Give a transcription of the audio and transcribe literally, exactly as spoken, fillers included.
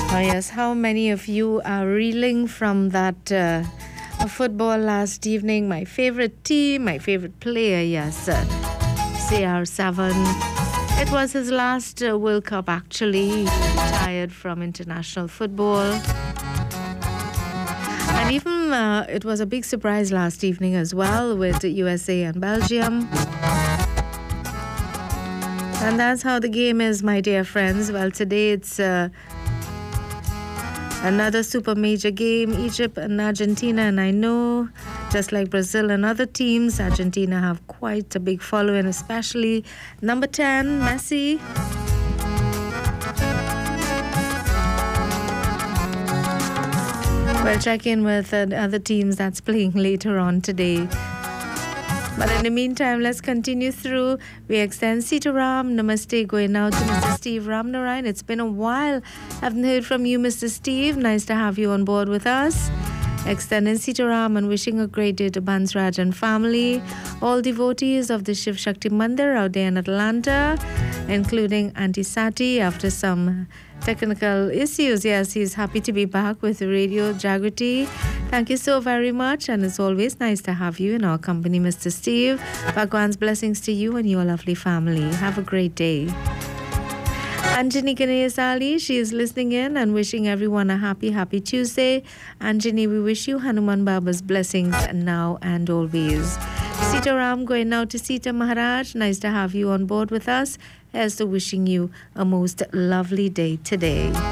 Oh yes, how many of you are reeling from that uh, football last evening? My favorite team, my favorite player, yes, uh, C R seven. It was his last uh, World Cup actually. He retired from international football. And even uh, it was a big surprise last evening as well with U S A and Belgium. And that's how the game is, my dear friends. Well, today it's uh, another super major game, Egypt and Argentina. And I know, just like Brazil and other teams, Argentina have quite a big following, especially number ten, Messi. We'll check in with uh, the other teams that's playing later on today. But in the meantime, let's continue through. We extend Sitaram Namaste going out to Mister Steve Ramnarayan. It's been a while. Haven't heard from you, Mister Steve. Nice to have you on board with us. Extending Sitaram and wishing a great day to Bansraj and family. All devotees of the Shiv Shakti Mandir out there in Atlanta, including Auntie Sati after some technical issues. Yes, he's happy to be back with Radio Jagriti. Thank you so very much, and it's always nice to have you in our company, Mister Steve. Bhagwan's blessings to you and your lovely family. Have a great day. Anjani Ganesali, she is listening in and wishing everyone a happy, happy Tuesday. Anjani, we wish you Hanuman Baba's blessings now and always. Sita Ram going now to Sita Maharaj. Nice to have you on board with us. Here's to wishing you a most lovely day today.